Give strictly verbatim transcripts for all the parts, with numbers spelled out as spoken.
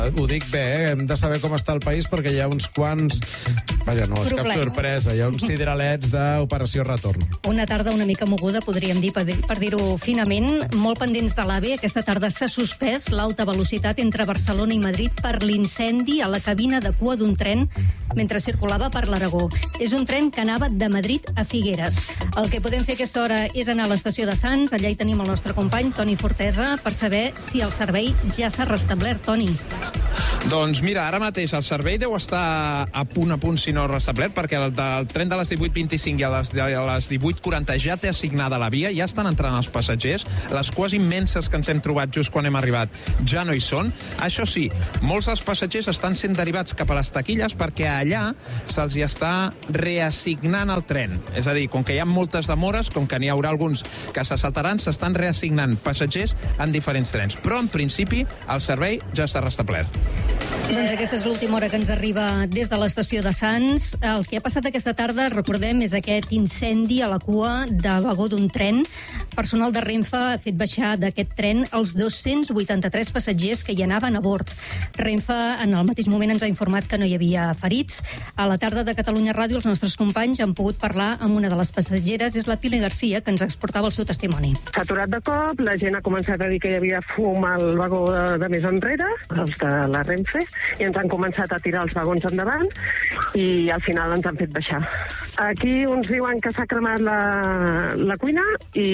Ho dic bé, eh? Hem de saber com està el país perquè hi ha uns quants... Vaja, no és cap sorpresa, hi ha uns sideralets d'operació retorn. Una tarda una mica moguda, podríem dir, per, dir, per dir-ho finament. Molt pendents de l'AVE, aquesta tarda s'ha suspès l'alta velocitat entre Barcelona i Madrid per l'incendi a la cabina de cua d'un tren mentre circulava per l'Aragó. És un tren que anava de Madrid a Figueres. El que podem fer a aquesta hora és anar a l'estació de Sants, allà hi tenim el nostre company, Toni Fortesa, per saber si el servei ja s'ha restablert. Toni. Doncs mira, ara mateix el servei deu estar a punt a punt, si no restablert, perquè el, el tren de les divuit vint-i-cinc i a les, a les divuit quaranta ja té assignada la via, ja estan entrant els passatgers, les cues immenses que ens hem trobat just quan hem arribat ja no hi són. Això sí, molts dels passatgers estan sent derivats cap a les taquilles perquè allà se'ls hi està reassignant el tren. És a dir, com que hi ha moltes demores, com que n'hi haurà alguns que se saltaran, s'estan reassignant passatgers en diferents trens. Però en principi el servei ja està restablert. Doncs aquesta és l'última hora que ens arriba des de l'estació de Sants. El que ha passat aquesta tarda, recordem, és aquest incendi a la cua de vagó d'un tren. Personal de Renfe ha fet baixar d'aquest tren els dos-cents vuitanta-tres passatgers que hi anaven a bord. Renfe en el mateix moment ens ha informat que no hi havia ferits. A la tarda de Catalunya Ràdio els nostres companys han pogut parlar amb una de les passatgeres, és la Pili Garcia, que ens exportava el seu testimoni. S'ha aturat de cop, la gent ha començat a dir que hi havia fum al vagó de, de més enrere, els de la Renfe, i ens han començat a tirar els vagons endavant i al final ens han fet baixar. Aquí uns diuen que s'ha cremat la, la cuina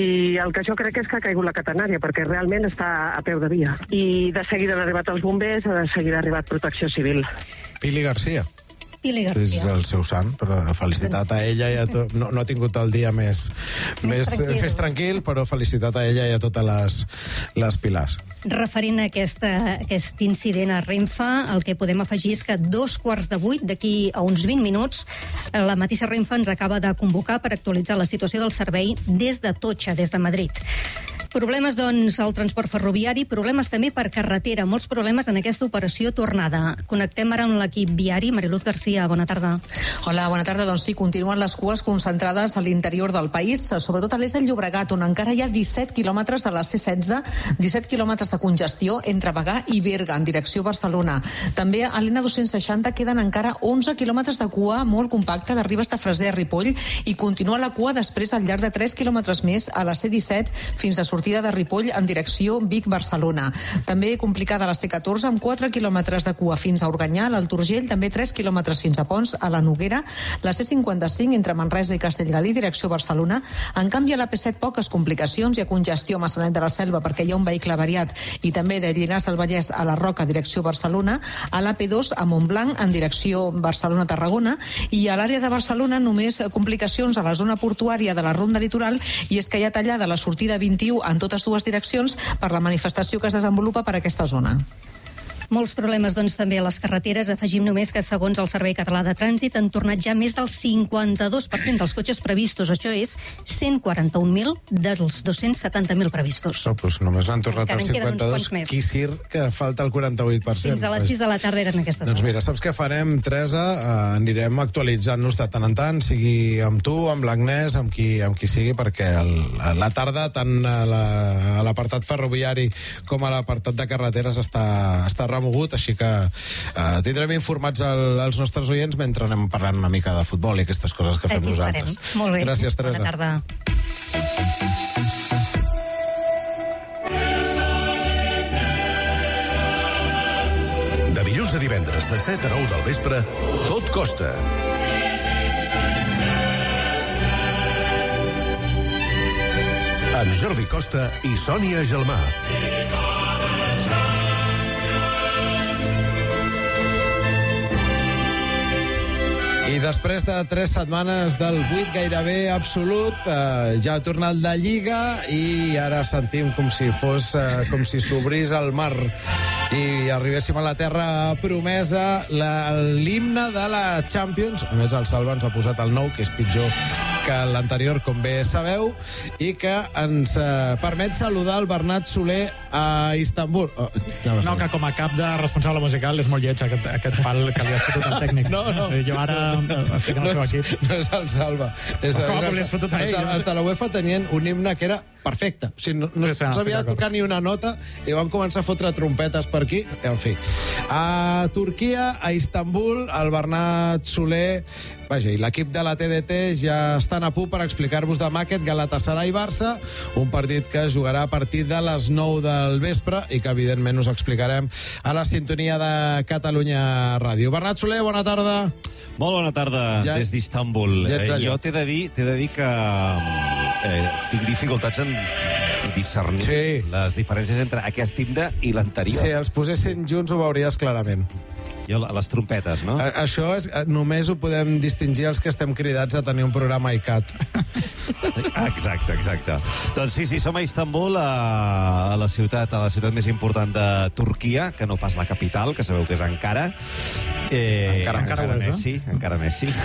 i el que jo crec és que ha caigut la catenària perquè realment està a peu de via. I de seguida han arribat els bombers, de seguida ha arribat Protecció Civil. Pili Garcia. Pili Garcia. És el seu sant, però felicitat a ella i a tot. No, no ha tingut el dia més, més, més, tranquil. més tranquil, però felicitat a ella i a totes les, les pilars. Referint a aquesta, aquest incident a Renfe, el que podem afegir és que dos quarts de vuit, d'aquí a uns vint minuts, la mateixa Renfe ens acaba de convocar per actualitzar la situació del servei des de Totxa, des de Madrid. Problemes, doncs, al transport ferroviari, problemes també per carretera, molts problemes en aquesta operació tornada. Connectem ara amb l'equip viari. Mariluz Garcia, bona tarda. Hola, bona tarda. Doncs sí, continuen les cues concentrades a l'interior del país, sobretot a l'est del Llobregat, on encara hi ha disset quilòmetres a la C setze, disset quilòmetres de congestió entre Bagà i Berga, en direcció Barcelona. També a l'N dos-cents seixanta queden encara onze quilòmetres de cua molt compacta de Ribes de Freser a Ripoll i continua la cua després al llarg de tres quilòmetres més a la C disset fins a sortida de Ripoll en direcció Vic-Barcelona. També complicada la C catorze amb quatre quilòmetres de cua fins a Organyà, l'Alt Urgell, també tres quilòmetres fins a Pons, a la Noguera, la C cinquanta-cinc entre Manresa i Castellgalí, direcció Barcelona. En canvi, a la P set poques complicacions, hi ha congestió a Maçanet de la Selva perquè hi ha un vehicle variat i també de Llinars del Vallès a la Roca, direcció Barcelona, a la P dos a Montblanc en direcció Barcelona-Tarragona i a l'àrea de Barcelona només complicacions a la zona portuària de la Ronda Litoral i és que hi ha tallada la sortida vint-i-u en totes dues direccions per la manifestació que es desenvolupa per aquesta zona. Molts problemes, doncs, també a les carreteres. Afegim només que, segons el Servei Català de Trànsit, han tornat ja més del cinquanta-dos per cent dels cotxes previstos. Això és cent quaranta-un mil dels dos-cents setanta mil previstos. No, doncs només han tornat al cinquanta-dos. Qui sir que falta el quaranta-vuit per cent. Fins a les sis de la tarda eren aquestes. Doncs mira, saps què farem, Teresa? Uh, anirem actualitzant-nos de tant en tant, sigui amb tu, amb l'Agnès, amb qui, amb qui sigui, perquè el, a la tarda, tant a l'apartat ferroviari com a l'apartat de carreteres està, està mogut, així que eh, tindrem informats el, els nostres oients mentre anem parlant una mica de futbol i aquestes coses que fem Aquí nosaltres. Estarem. Molt bé. Gràcies, Teresa. Bona tarda. De dilluns a divendres de set a nou del vespre, Tot Costa. Amb Jordi Costa i Sònia Gelmà. I després de tres setmanes del buit gairebé absolut, eh, ja ha tornat la Lliga i ara sentim com si fos, eh, com si s'obrís el mar i arribéssim a la terra promesa, l'himne de la Champions. A més, el Salva ens ha posat el nou, que és pitjor que l'anterior, com bé sabeu, i que ens eh, permet saludar el Bernat Soler a Istanbul. Oh, no, no, que com a cap de responsable musical és molt lleig aquest, aquest pal que li has fotut al tècnic. No, no. Jo ara estic en el no seu equip. No és el Salva. És, com és, li has fotut a ell? Els de la UEFA tenien un himne que era perfecte. O sigui, no, no Sí, sí, no, s'havia sí, de tocar ni una nota i van començar a fotre trompetes per aquí. En fi. A Turquia, a Istanbul, el Bernat Soler, vaja, i l'equip de la T D T ja estan a punt per explicar-vos demà aquest Galatasaray-Barça, un partit que es jugarà a partir de les nou del vespre i que, evidentment, us explicarem a la sintonia de Catalunya Ràdio. Bernat Soler, bona tarda. Molt bona tarda Ja- des d'Istanbul. ja ets Eh, allà. jo t'he de dir, t'he de dir que eh, tinc dificultats en discernir Sí. les diferències entre aquest himne i l'anterior. Si els posessin junts ho veuries clarament. Jo, les trompetes, no? A- Això és, només ho podem distingir els que estem cridats a tenir un programa I C A T. Exacte, exacte. Doncs sí, sí, som a Istanbul, a, a la ciutat a la ciutat més important de Turquia, que no pas la capital, que sabeu que és Ankara. Eh, Encara més, encara eh? més, sí, encara més, sí.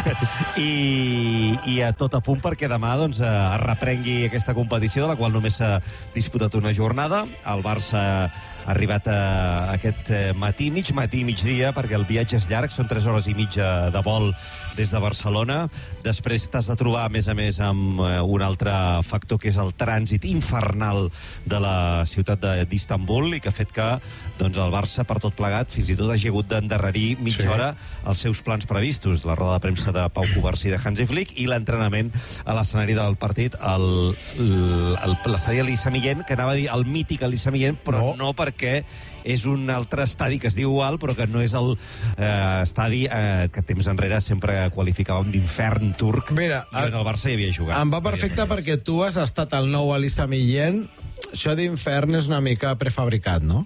I, I a tot a punt perquè demà doncs, eh, es reprengui aquesta competició, de la qual només s'ha disputat una jornada. El Barça ha arribat a aquest eh, matí, mig matí, migdia, perquè el viatge és llarg, són tres hores i mitja de vol des de Barcelona. Després t'has de trobar, a més a més, amb eh, un altre factor, que és el trànsit infernal de la ciutat de- d'Istanbul, i que ha fet que doncs, el Barça, per tot plegat, fins i tot hagi hagut d'endarrerir mitja Sí. hora els seus plans previstos. La roda de premsa de Pau Covarsí i de Hansi Flick i l'entrenament a l'escenari del partit, el- el- el- l'estadi Elisa Millén, que anava a dir el mític Elisa Millén, però no, no perquè és un altre estadi que es diu igual, però que no és el eh, estadi eh, que temps enrere sempre qualificàvem d'infern turc. Mira, i en el Barça hi havia jugat. Em va perfecte perquè tu has estat al nou Elisa Millén. Això d'infern és una mica prefabricat, no?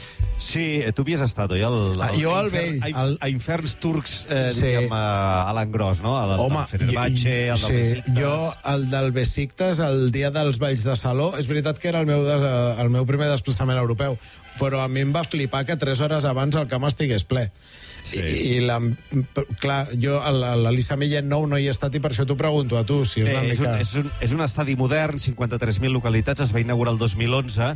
Sí, tu havies estat, oi? El, Ah, jo al infern- vell, A, el- a inferns turcs, eh, Sí. diguem, a, a l'engròs, no? El, Home, el Fenerbahce, el del sí, Besiktas. jo, el del Besiktas, el dia dels Balls de Saló, és veritat que era el meu, de, el meu primer desplaçament europeu, però a mi em va flipar que tres hores abans el camp estigués ple. Sí. I, i la, clar, jo a l'Elisa Millén nou no hi he estat i per això t'ho pregunto a tu, si és una Eh, és, un, mica... és, un, és un estadi modern, cinquanta-tres mil localitats, es va inaugurar el dos mil onze.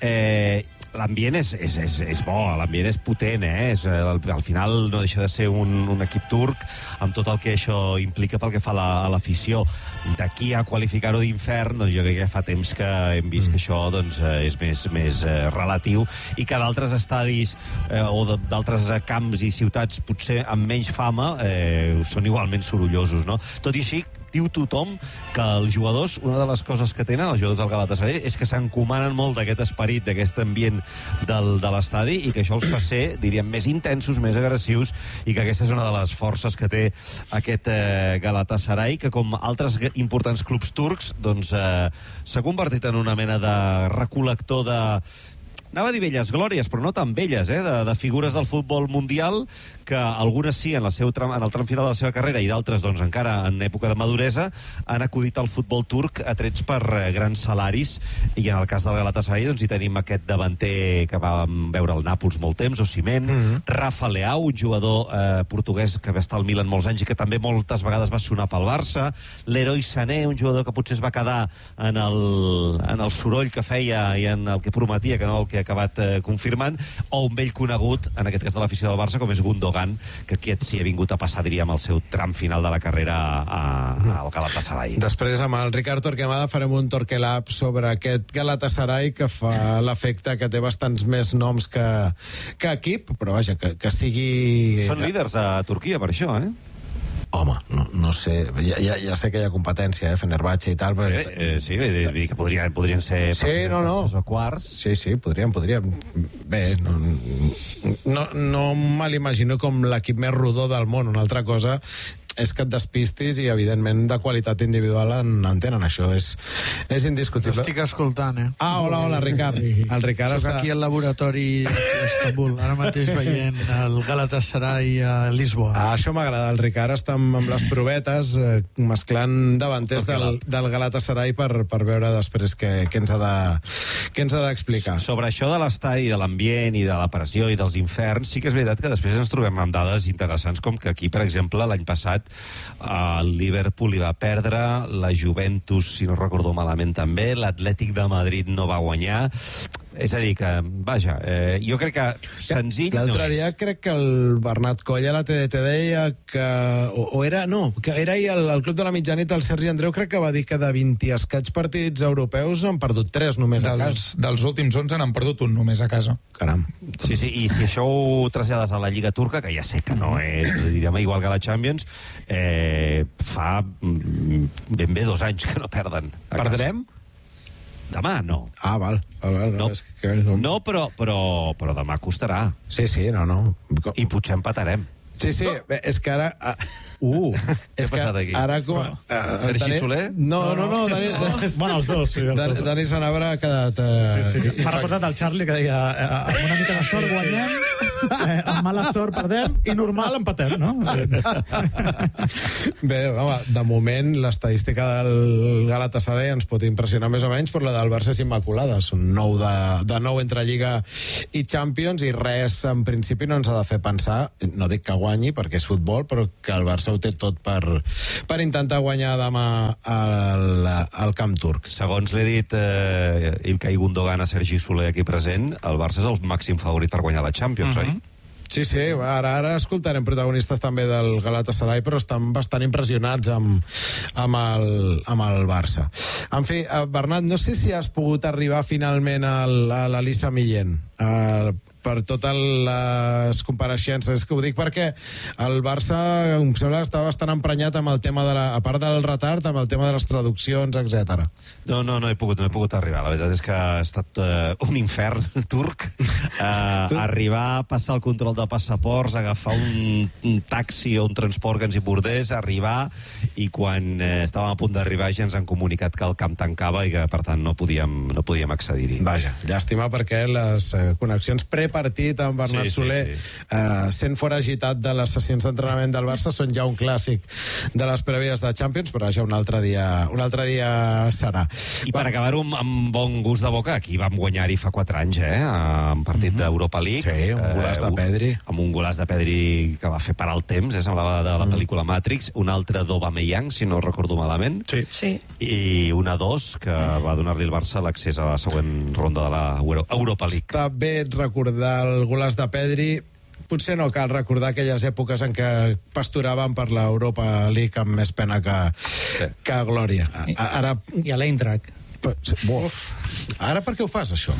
Eh, L'ambient és, és, és, és bo, l'ambient és potent, eh? És, eh, al, al final no deixa de ser un, un equip turc amb tot el que això implica pel que fa a la- a l'afició. D'aquí a qualificar-ho d'infern, doncs jo crec que ja fa temps que hem vist que això doncs, eh, és més, més eh, relatiu, i que d'altres estadis eh, o de- d'altres eh, camps i ciutats potser amb menys fama eh, són igualment sorollosos, no? Tot i així, diu tothom que els jugadors, una de les coses que tenen els jugadors del Galatasaray és que s'encomanen molt d'aquest esperit, d'aquest ambient del, de l'estadi, i que això els fa ser, diríem, més intensos, més agressius, i que aquesta és una de les forces que té aquest eh, Galatasaray, que com altres importants clubs turcs doncs eh, s'ha convertit en una mena de recol·lector de... Anava a dir velles glòries, però no tan velles, eh? de, de figures del futbol mundial, que algunes sí en, la seu tram, en el tram final de la seva carrera i d'altres doncs, encara en època de maduresa han acudit al futbol turc atrets per eh, grans salaris, i en el cas del Galatasaray doncs, hi tenim aquest davanter que vam veure al Nàpols molt temps, Osimhen, mm -hmm. Rafa Leao, un jugador eh, portuguès que va estar al Milan molts anys i que també moltes vegades va sonar pel Barça, Leroy Sané, un jugador que potser es va quedar en el, en el soroll que feia i en el que prometia, que no el que ha acabat eh, confirmant, o un vell conegut, en aquest cas de l'afició del Barça, com és Gundogan, que aquest sí ha vingut a passar, diríem, el seu tram final de la carrera a, al Galatasaray. Després, amb el Ricard Torquemada, farem un Torquelab sobre aquest Galatasaray que fa l'efecte que té bastants més noms que, que equip, però vaja, que, que sigui... Són líders a Turquia, per això, eh? Home, no, no sé, ja, ja, ja sé que hi ha competència, eh, Fenerbahce i tal, però... Eh, eh, sí, vull dir que podrien, podrien ser Sí, no, no. o quarts. Sí, sí, podríem, podríem. Bé, no, no, no me l'imagino com l'equip més rodó del món. Una altra cosa és que et despistis i, evidentment, de qualitat individual en, en tenen. Això és, és indiscutible. Estic escoltant, eh? Ah, hola, hola, Ricard. El Ricard Soc està... aquí al laboratori d'Istanbul, ara mateix veient el Galatasaray a Lisboa. Ah, això m'agrada. El Ricard està amb, amb les provetes eh, mesclant davanters del, del Galatasaray per, per veure després què, què ens ha de, què ens ha d'explicar. Sobre això de l'estadi, de l'ambient i de la pressió i dels inferns, sí que és veritat que després ens trobem amb dades interessants, com que aquí, per exemple, l'any passat el Liverpool hi va perdre, la Juventus, si no recordo malament, també, l'Atlètic de Madrid no va guanyar. És a dir, que, vaja, eh, jo crec que senzill no L'altre és. dia crec que el Bernat Coll a la T D T deia que... O, o era... No, que era ahir el, el Club de la Mitjanit, el Sergi Andreu, crec que va dir que de vint i escaig partits europeus han perdut tres només a Dels, casa. dels últims onze n'han perdut un només a casa. Caram. Sí, sí, i si això ho trasllades a la Lliga Turca, que ja sé que no és, diríem, igual que la Champions, eh, fa mm, ben bé dos anys que no perden. a casa. Perdrem? Demà, no. Ah, val. val, val No, és que... no però, però, però demà costarà. Sí, sí, no, no. I potser empatarem. Sí, sí, bé, és que ara... Ah, uh, és ha passat aquí? Ara com... Uh, Sergi Dani- Soler? No, no, no. Dani, Dani, Bueno, els dos, sí. Els Dani, dos. Dani Sanabra ha quedat... Uh, Sí, sí. M'ha recordat el Charlie que deia eh, amb una mica de sort guanyem, eh, amb mala sort perdem i normal empatem, no? Bé, home, de moment l'estadística del Galatasaray ens pot impressionar més o menys, però la del Barça és immaculada. Són nou de, de nou entre Lliga i Champions i res, en principi, no ens ha de fer pensar, no dic que guanyi, perquè és futbol, però que el Barça ho té tot per, per intentar guanyar demà al, al camp turc. Segons l'he dit eh, Ilkay Gundogan a Sergi Soler aquí present, el Barça és el màxim favorit per guanyar la Champions, oi? Sí, sí, ara, ara escoltarem protagonistes també del Galatasaray, però estan bastant impressionats amb, amb, el, amb el Barça. En fi, eh, Bernat, no sé si has pogut arribar finalment al, a l'Elisa Millén, eh, per totes les compareixences, que ho dic perquè el Barça, em sembla que estava bastant emprenyat amb el tema de la, a part del retard, amb el tema de les traduccions, etcètera. No, no, no he pogut, no he pogut arribar. La veritat és que ha estat uh, un infern turc. Uh, Tu- arribar, passar el control de passaports, agafar un, un taxi o un transport que ens hi portés, arribar, i quan uh, estàvem a punt d'arribar ja ens han comunicat que el camp tancava i que, per tant, no podíem, no podíem accedir-hi. Vaja, llàstima perquè les eh, connexions prepartit amb Bernat Sí, sí, Soler, sí. Eh, sent foragitat de les sessions d'entrenament del Barça, són ja un clàssic de les prèvies de Champions, però ja un altre dia, un altre dia serà. I per acabar-ho amb, amb bon gust de boca, aquí vam guanyar-hi fa quatre anys, eh, en partit mm -hmm. d'Europa League. Sí, un golaç de Pedri. Eh, amb un golaç de Pedri que va fer parar el temps, eh, semblava de la pel·lícula Matrix, un altre d'Aubameyang, si no recordo malament, Sí. Sí. i una dos que va donar-li al Barça l'accés a la següent ronda de la Euro- Europa League. Està bé recordar el golaç de Pedri. Potser no cal recordar aquelles èpoques en què pasturaven per l'Europa League amb més pena que, que glòria. A- Ara... I a l'Eintracht. Uf. Ara per què ho fas, això?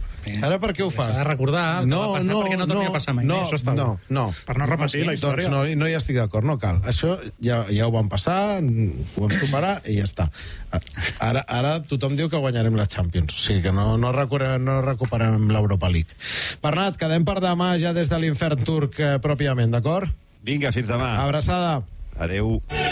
Ara per què ho fas? S'ha de recordar el que va passar perquè no torni a passar mai no, més. Això està no, bé. no. Per no repetir la història. Doncs no, no hi estic d'acord, no cal. Això ja, ja ho vam passar, ho vam superar i ja està. Ara, ara tothom diu que guanyarem la Champions, o sigui que no, no, recuperem, no recuperem l'Europa League. Bernat, quedem per demà ja des de l'infern turc eh, pròpiament, d'acord? Vinga, fins demà. Abraçada. Adeu.